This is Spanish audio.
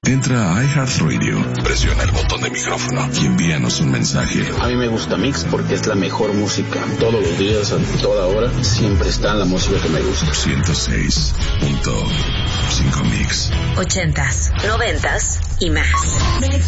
Entra a iHeartRadio, presiona el botón de micrófono y envíanos un mensaje. A mí me gusta Mix porque es la mejor música. Todos los días, a toda hora, siempre está la música que me gusta. 106.5 Mix. 80s, 90s y más. Mix